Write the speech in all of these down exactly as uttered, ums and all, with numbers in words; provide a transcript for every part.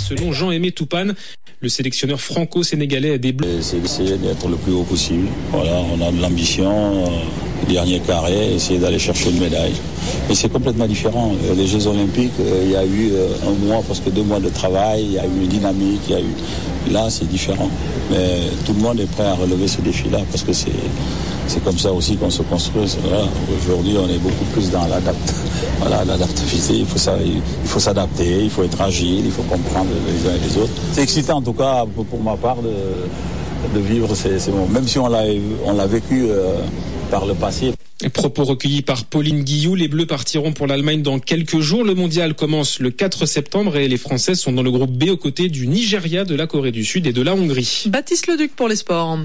selon Jean-Aimé Toupane, le sélectionneur franco-sénégalais des Bleus. C'est essayer d'être le plus haut possible. Voilà, on a de l'ambition, euh, dernier carré, essayer d'aller chercher une médaille. Et c'est complètement différent. Les Jeux Olympiques, euh, il y a eu euh, un mois, presque deux mois de travail, il y a eu une dynamique, il y a eu... Là, c'est différent. Mais tout le monde est prêt à relever ce défi-là parce que c'est, c'est comme ça aussi qu'on se construit. Voilà. Aujourd'hui, on est beaucoup plus dans l'adapt... voilà, l'adaptivité. Il faut, ça, il faut s'adapter, il faut être agile, il faut comprendre les uns et les autres. C'est excitant, en tout cas, pour ma part, de, de vivre ces, ces moments. Même si on l'a, on l'a vécu euh, par le passé. Propos recueillis par Pauline Guillou. Les Bleus partiront pour l'Allemagne dans quelques jours. Le mondial commence le quatre septembre et les Français sont dans le groupe B aux côtés du Nigeria, de la Corée du Sud et de la Hongrie. Baptiste Leduc pour les sports.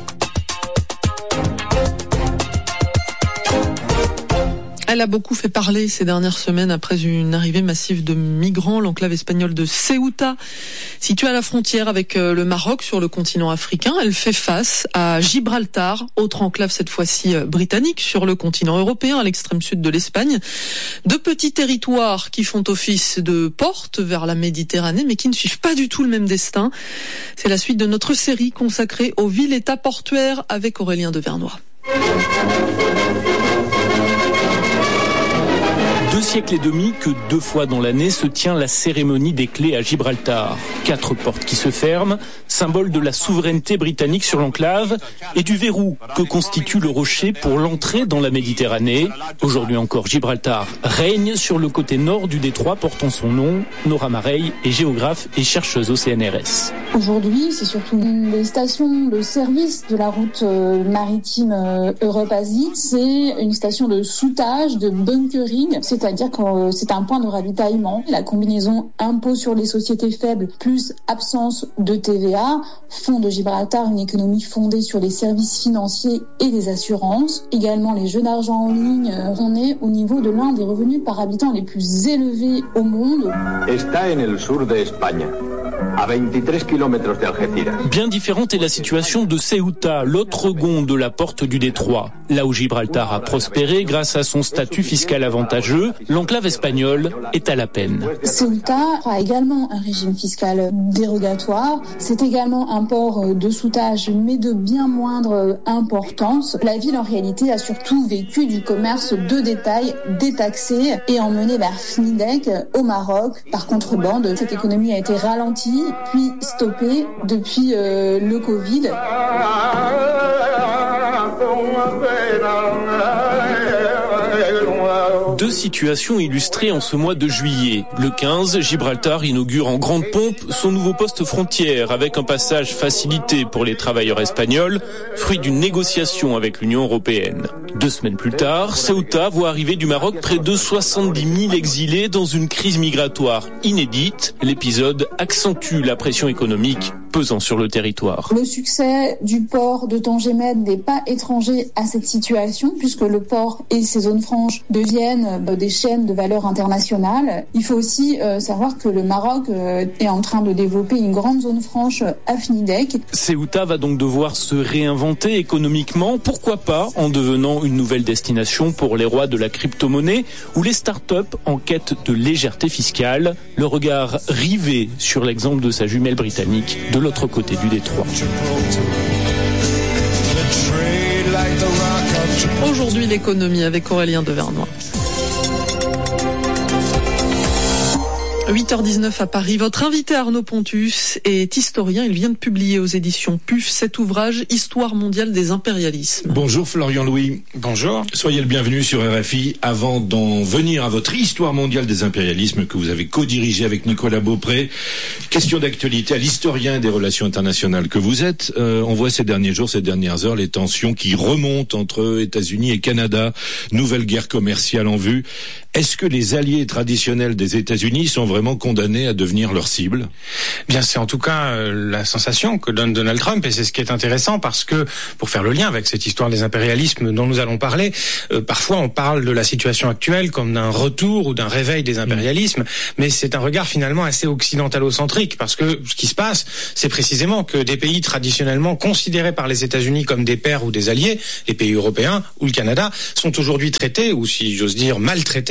Elle a beaucoup fait parler ces dernières semaines après une arrivée massive de migrants. L'enclave espagnole de Ceuta, située à la frontière avec le Maroc sur le continent africain, elle fait face à Gibraltar, autre enclave cette fois-ci britannique sur le continent européen, à l'extrême sud de l'Espagne. Deux petits territoires qui font office de porte vers la Méditerranée, mais qui ne suivent pas du tout le même destin. C'est la suite de notre série consacrée aux villes-États portuaires avec Aurélien de Vernois. Deux siècles et demi que deux fois dans l'année se tient la cérémonie des clés à Gibraltar. Quatre portes qui se ferment, symbole de la souveraineté britannique sur l'enclave et du verrou que constitue le rocher pour l'entrée dans la Méditerranée. Aujourd'hui encore, Gibraltar règne sur le côté nord du détroit portant son nom. Nora Mareille est géographe et chercheuse au C N R S. Aujourd'hui, c'est surtout les stations de service de la route maritime Europe-Asie. C'est une station de soûtage, de bunkering. C'est C'est-à-dire que c'est un point de ravitaillement. La combinaison impôt sur les sociétés faibles plus absence de T V A font de Gibraltar une économie fondée sur les services financiers et les assurances. Également les jeux d'argent en ligne. On est au niveau de l'un des revenus par habitant les plus élevés au monde. Está en el sur de España, à vingt-trois kilomètres d'Algeciras. Bien différente est la situation de Ceuta, l'autre gonde de la porte du détroit. Là où Gibraltar a prospéré grâce à son statut fiscal avantageux, l'enclave espagnole est à la peine. Ceuta a également un régime fiscal dérogatoire. C'est également un port de soûtage, mais de bien moindre importance. La ville, en réalité, a surtout vécu du commerce de détail détaxé et emmené vers Fnidek, au Maroc, par contrebande. Cette économie a été ralentie, puis stoppée depuis euh, le Covid. Deux situations illustrées en ce mois de juillet. Le quinze, Gibraltar inaugure en grande pompe son nouveau poste frontière avec un passage facilité pour les travailleurs espagnols, fruit d'une négociation avec l'Union européenne. Deux semaines plus tard, Ceuta voit arriver du Maroc près de soixante-dix mille exilés dans une crise migratoire inédite. L'épisode accentue la pression économique pesant sur le territoire. Le succès du port de Tanger Med n'est pas étranger à cette situation puisque le port et ses zones franches deviennent des chaînes de valeur internationale. Il faut aussi euh, savoir que le Maroc euh, est en train de développer une grande zone franche à Fnidek. Ceuta va donc devoir se réinventer économiquement, pourquoi pas en devenant une nouvelle destination pour les rois de la crypto-monnaie ou les start-up en quête de légèreté fiscale, le regard rivé sur l'exemple de sa jumelle britannique de l'autre côté du détroit. Aujourd'hui, l'économie avec Aurélien de Vernois. huit heures dix-neuf à Paris. Votre invité Arnaud Pontus est historien. Il vient de publier aux éditions P U F cet ouvrage Histoire mondiale des impérialismes. Bonjour Florian Louis. Bonjour. Soyez le bienvenu sur R F I. Avant d'en venir à votre Histoire mondiale des impérialismes que vous avez co-dirigé avec Nicolas Beaupré, question d'actualité à l'historien des relations internationales que vous êtes. Euh, on voit ces derniers jours, ces dernières heures, les tensions qui remontent entre États-Unis et Canada. Nouvelle guerre commerciale en vue. Est-ce que les alliés traditionnels des États-Unis sont vraiment condamnés à devenir leur cible ? Bien, c'est en tout cas euh, la sensation que donne Donald Trump, et c'est ce qui est intéressant parce que, pour faire le lien avec cette histoire des impérialismes dont nous allons parler, euh, parfois on parle de la situation actuelle comme d'un retour ou d'un réveil des impérialismes, mmh. mais c'est un regard finalement assez occidentalocentrique parce que ce qui se passe, c'est précisément que des pays traditionnellement considérés par les États-Unis comme des pairs ou des alliés, les pays européens ou le Canada, sont aujourd'hui traités, ou si j'ose dire maltraités,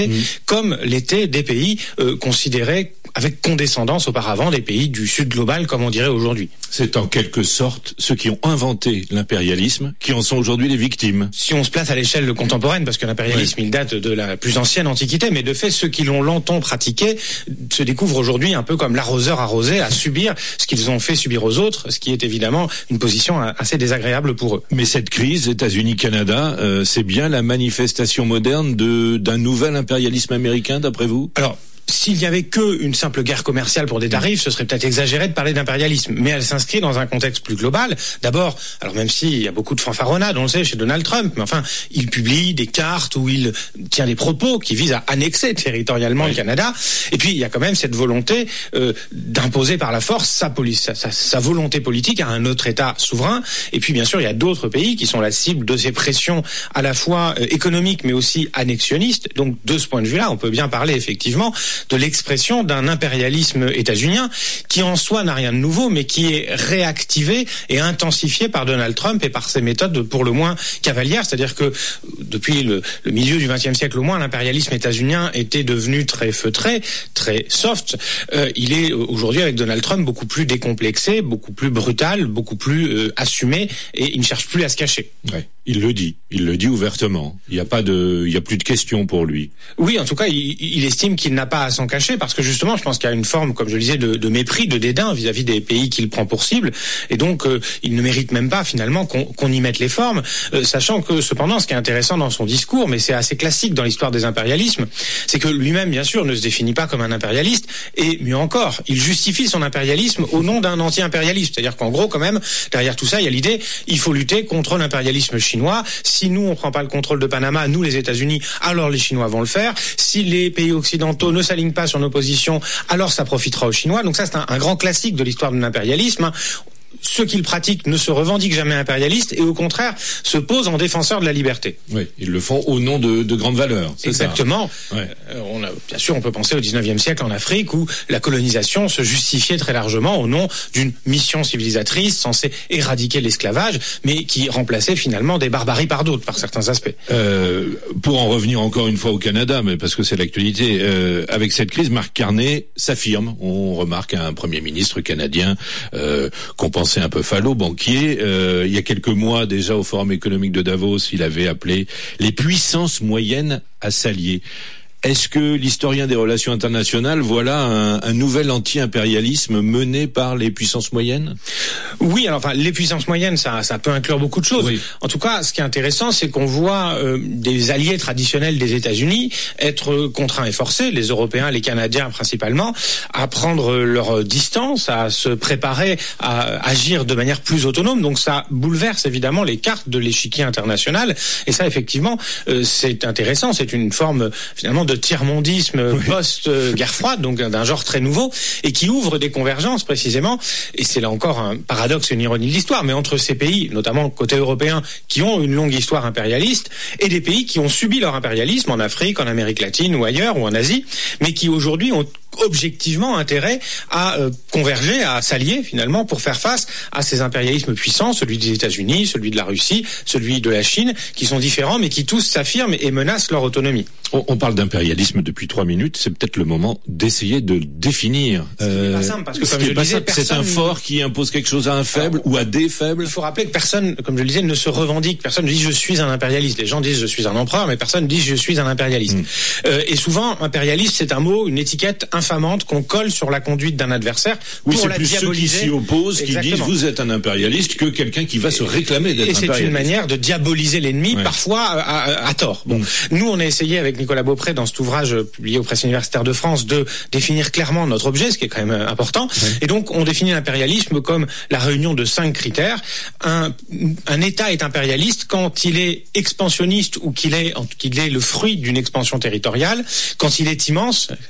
mmh. comme l'étaient des pays euh, considérés avec condescendance auparavant des pays du Sud global, comme on dirait aujourd'hui. C'est en quelque sorte ceux qui ont inventé l'impérialisme qui en sont aujourd'hui les victimes. Si on se place à l'échelle contemporaine, parce que l'impérialisme, oui. il date de la plus ancienne Antiquité, mais de fait, ceux qui l'ont longtemps pratiqué se découvrent aujourd'hui un peu comme l'arroseur arrosé à subir ce qu'ils ont fait subir aux autres, ce qui est évidemment une position assez désagréable pour eux. Mais cette crise, États-Unis-Canada, euh, c'est bien la manifestation moderne de, d'un nouvel impérialisme américain, d'après vous ? Alors, s'il n'y avait que une simple guerre commerciale pour des tarifs, ce serait peut-être exagéré de parler d'impérialisme. Mais elle s'inscrit dans un contexte plus global. D'abord, alors même s'il y a beaucoup de fanfaronnades, on le sait, chez Donald Trump, mais enfin, il publie des cartes où il tient des propos qui visent à annexer territorialement oui. le Canada. Et puis, il y a quand même cette volonté euh, d'imposer par la force sa, police, sa, sa, sa volonté politique à un autre État souverain. Et puis, bien sûr, il y a d'autres pays qui sont la cible de ces pressions à la fois euh, économiques, mais aussi annexionnistes. Donc, de ce point de vue-là, on peut bien parler effectivement de l'expression d'un impérialisme états-unien qui en soi n'a rien de nouveau, mais qui est réactivé et intensifié par Donald Trump et par ses méthodes pour le moins cavalières. C'est-à-dire que depuis le, le milieu du vingtième siècle au moins, l'impérialisme états-unien était devenu très feutré, très soft. Euh, il est aujourd'hui avec Donald Trump beaucoup plus décomplexé, beaucoup plus brutal, beaucoup plus euh, assumé, et il ne cherche plus à se cacher. Ouais. Il le dit, il le dit ouvertement. Il n'y a pas de, il y a plus de questions pour lui. Oui, en tout cas, il, il estime qu'il n'a pas à s'en cacher parce que justement, je pense qu'il y a une forme, comme je le disais, de, de mépris, de dédain vis-à-vis des pays qu'il prend pour cible, et donc euh, il ne mérite même pas finalement qu'on, qu'on y mette les formes, euh, sachant que cependant, ce qui est intéressant dans son discours, mais c'est assez classique dans l'histoire des impérialismes, c'est que lui-même, bien sûr, ne se définit pas comme un impérialiste, et mieux encore, il justifie son impérialisme au nom d'un anti-impérialiste, c'est-à-dire qu'en gros, quand même, derrière tout ça, il y a l'idée, il faut lutter contre l'impérialisme chinois. Si nous, on prend pas le contrôle de Panama, nous, les États-Unis, alors les Chinois vont le faire. Si les pays occidentaux ne s'alignent pas sur nos positions, alors ça profitera aux Chinois. Donc ça, c'est un, un grand classique de l'histoire de l'impérialisme, hein. Ceux qui le pratiquent ne se revendiquent jamais impérialistes et au contraire se posent en défenseurs de la liberté. Oui, ils le font au nom de, de grandes valeurs. C'est exactement. Ça. Ouais. Euh, on a, bien sûr, on peut penser au dix-neuvième siècle en Afrique où la colonisation se justifiait très largement au nom d'une mission civilisatrice censée éradiquer l'esclavage, mais qui remplaçait finalement des barbaries par d'autres, par certains aspects. Euh, pour en revenir encore une fois au Canada, mais parce que c'est l'actualité, euh, avec cette crise, Marc Carney s'affirme. On remarque un premier ministre canadien euh, qu'on pensait un peu falot, banquier. Euh, il y a quelques mois déjà au Forum économique de Davos, il avait appelé les puissances moyennes à s'allier. Est-ce que l'historien des relations internationales, voilà un, un nouvel anti-impérialisme mené par les puissances moyennes ? Oui, alors enfin, les puissances moyennes, ça, ça peut inclure beaucoup de choses. Oui. En tout cas, ce qui est intéressant, c'est qu'on voit euh, des alliés traditionnels des États-Unis être contraints et forcés, les Européens, les Canadiens principalement, à prendre leur distance, à se préparer à agir de manière plus autonome. Donc ça bouleverse évidemment les cartes de l'échiquier international. Et ça, effectivement, euh, c'est intéressant. C'est une forme finalement de tiers-mondisme oui. post-guerre froide, donc d'un genre très nouveau, et qui ouvre des convergences précisément, et c'est là encore un paradoxe, une ironie de l'histoire, mais entre ces pays, notamment côté européen, qui ont une longue histoire impérialiste, et des pays qui ont subi leur impérialisme en Afrique, en Amérique latine ou ailleurs, ou en Asie, mais qui aujourd'hui ont objectivement intérêt à euh, converger, à s'allier finalement pour faire face à ces impérialismes puissants, celui des États-Unis, celui de la Russie, celui de la Chine, qui sont différents mais qui tous s'affirment et menacent leur autonomie. On, on parle d'impérialisme depuis trois minutes, c'est peut-être le moment d'essayer de le définir. Ce qui n'est pas simple, parce que comme je le disais, personne... C'est un fort qui impose quelque chose à un faible Alors, ou à des faibles. Il faut rappeler que personne, comme je le disais, ne se revendique, personne ne dit je suis un impérialiste. Les gens disent je suis un empereur, mais personne ne dit je suis un impérialiste. Mmh. Euh, et souvent, impérialiste, c'est un mot, une étiquette infamante qu'on colle sur la conduite d'un adversaire oui, pour c'est la plus diaboliser. Ceux qui s'y opposent, Exactement. qui disent vous êtes un impérialiste, que quelqu'un qui va se réclamer d'être impérialiste. Et c'est une manière de diaboliser l'ennemi, ouais. parfois à, à, à tort. Bon, mmh. Nous, on a essayé avec Nicolas Beaupré dans cet ouvrage publié aux Presses universitaires de France de définir clairement notre objet, ce qui est quand même important. Ouais. Et donc, on définit l'impérialisme comme la réunion de cinq critères. Un, un État est impérialiste quand il est expansionniste ou qu'il est, qu'il est le fruit d'une expansion territoriale, quand il est immense.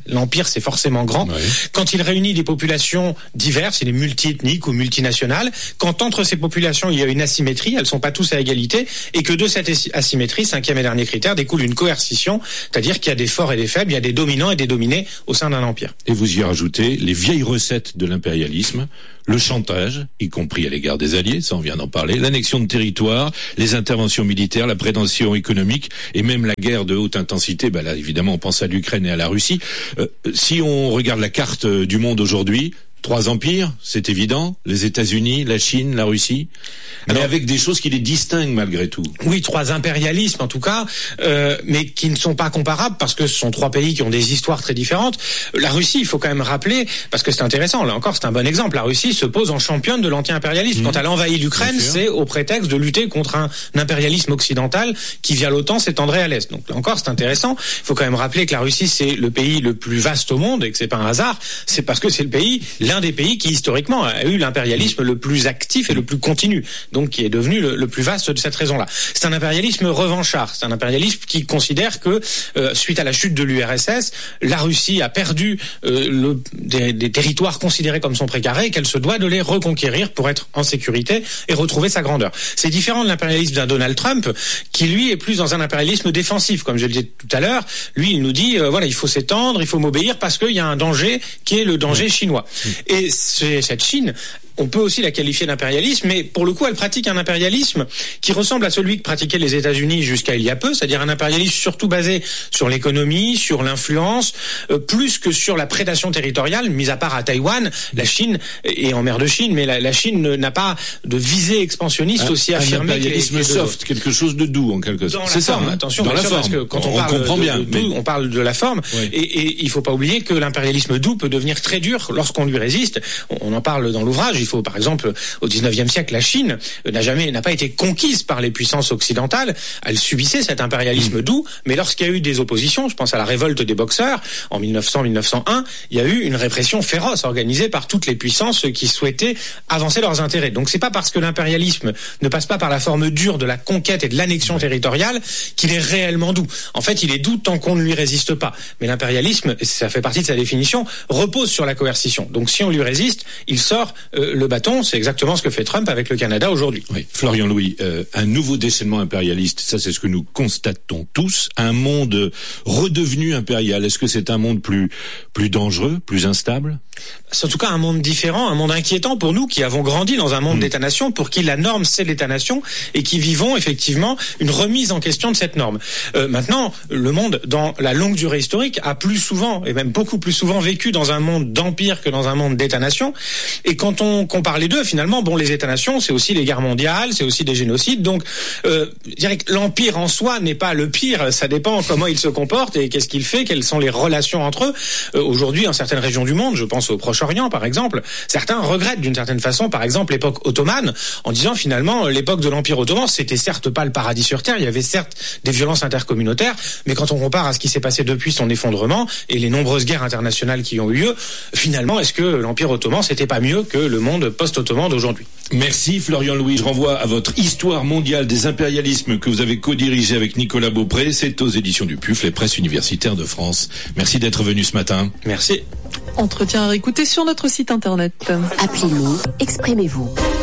l'empire c'est forcément grand. Ouais. Quand il réunit des populations diverses, il est multiethnique ou multinationales, quand entre ces populations il y a une asymétrie, elles sont pas tous à égalité, et que de cette asymétrie, cinquième et dernier critère, découle une coercition, c'est-à-dire qu'il y a des forts et des faibles, il y a des dominants et des dominés au sein d'un empire. Et vous y rajoutez les vieilles recettes de l'impérialisme, le chantage, y compris à l'égard des alliés, ça on vient d'en parler, l'annexion de territoire, les interventions militaires, la prédation économique et même la guerre de haute intensité. Bah là, évidemment, on pense à l'Ukraine et à la Russie. Euh, si on regarde la carte du monde aujourd'hui, trois empires, c'est évident, les États-Unis, la Chine, la Russie, mais Alors, avec des choses qui les distinguent malgré tout. Oui, trois impérialismes en tout cas, euh, mais qui ne sont pas comparables parce que ce sont trois pays qui ont des histoires très différentes. La Russie, il faut quand même rappeler, parce que c'est intéressant, là encore c'est un bon exemple, la Russie se pose en championne de l'anti-impérialisme. Mmh. Quand elle envahit l'Ukraine, c'est au prétexte de lutter contre un, un impérialisme occidental qui via l'OTAN s'étendrait à l'Est. Donc là encore c'est intéressant, il faut quand même rappeler que la Russie c'est le pays le plus vaste au monde et que c'est pas un hasard, c'est parce que c'est le pays, l'un des pays qui historiquement a eu l'impérialisme le plus actif et le plus continu, donc qui est devenu le, le plus vaste de cette raison-là. C'est un impérialisme revanchard, c'est un impérialisme qui considère que euh, suite à la chute de l'U R S S, la Russie a perdu euh, le, des, des territoires considérés comme son précaré et qu'elle se doit de les reconquérir pour être en sécurité et retrouver sa grandeur. C'est différent de l'impérialisme d'un Donald Trump qui lui est plus dans un impérialisme défensif, comme je le disais tout à l'heure. Lui il nous dit euh, voilà, il faut s'étendre, il faut m'obéir parce qu'il y a un danger qui est le danger chinois. Et c'est cette Chine, on peut aussi la qualifier d'impérialisme, mais pour le coup, elle pratique un impérialisme qui ressemble à celui que pratiquaient les États-Unis jusqu'à il y a peu, c'est-à-dire un impérialisme surtout basé sur l'économie, sur l'influence, euh, plus que sur la prédation territoriale, mis à part à Taïwan, la Chine et en mer de Chine, mais la, la Chine n'a pas de visée expansionniste un, aussi affirmée. Un impérialisme soft, quelque chose de doux en quelque sorte. C'est ça, hein, attention, dans la sûr, forme. Parce que quand on, on parle comprend de, bien, de doux, mais... on parle de la forme, oui. et, et il faut pas oublier que l'impérialisme doux peut devenir très dur lorsqu'on lui résiste. On, on en parle dans l'ouvrage. Il faut, par exemple, au dix-neuvième siècle, la Chine n'a jamais, n'a pas été conquise par les puissances occidentales. Elle subissait cet impérialisme mmh. doux, mais lorsqu'il y a eu des oppositions, je pense à la révolte des Boxers en mille neuf cents mille neuf cent un, il y a eu une répression féroce organisée par toutes les puissances qui souhaitaient avancer leurs intérêts. Donc c'est pas parce que l'impérialisme ne passe pas par la forme dure de la conquête et de l'annexion territoriale qu'il est réellement doux. En fait, il est doux tant qu'on ne lui résiste pas. Mais l'impérialisme, ça fait partie de sa définition, repose sur la coercition. Donc si on lui résiste, il sort euh, le bâton. C'est exactement ce que fait Trump avec le Canada aujourd'hui. Oui. Florian Louis, euh, un nouveau déchaînement impérialiste, ça c'est ce que nous constatons tous, un monde redevenu impérial. Est-ce que c'est un monde plus plus dangereux, plus instable ? C'est en tout cas un monde différent, un monde inquiétant pour nous qui avons grandi dans un monde mmh. d'État-nation, pour qui la norme c'est l'État-nation et qui vivons effectivement une remise en question de cette norme. Euh, maintenant, le monde dans la longue durée historique a plus souvent, et même beaucoup plus souvent, vécu dans un monde d'empire que dans un monde d'État-nation. Et quand on compare les deux, finalement, bon, les États-nations, c'est aussi les guerres mondiales, c'est aussi des génocides. Donc, euh, je dirais que l'empire en soi n'est pas le pire. Ça dépend comment il se comporte et qu'est-ce qu'il fait, quelles sont les relations entre eux. Euh, aujourd'hui, dans certaines régions du monde, je pense au Proche-Orient, par exemple, certains regrettent d'une certaine façon, par exemple, l'époque ottomane, en disant finalement, l'époque de l'Empire ottoman, c'était certes pas le paradis sur terre. Il y avait certes des violences intercommunautaires, mais quand on compare à ce qui s'est passé depuis son effondrement et les nombreuses guerres internationales qui ont eu lieu, finalement, est-ce que l'Empire ottoman, c'était pas mieux que le monde post-ottoman d'aujourd'hui? Merci Florian Louis. Je renvoie à votre Histoire mondiale des impérialismes que vous avez co-dirigé avec Nicolas Beaupré. C'est aux éditions du P U F, les presses universitaires de France. Merci d'être venu ce matin. Merci. Entretien à réécouter sur notre site internet. Appelez-nous, exprimez-vous.